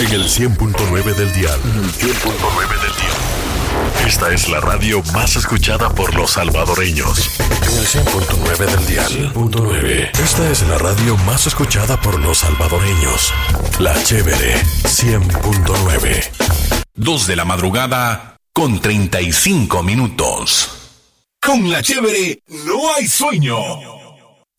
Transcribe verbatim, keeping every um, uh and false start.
En el cien punto nueve del dial. En el cien punto nueve del dial. Esta es la radio más escuchada por los salvadoreños. En el cien punto nueve del dial. cien punto nueve. Esta es la radio más escuchada por los salvadoreños. La Chévere cien punto nueve. Dos de la madrugada con treinta y cinco minutos. Con La Chévere no hay sueño.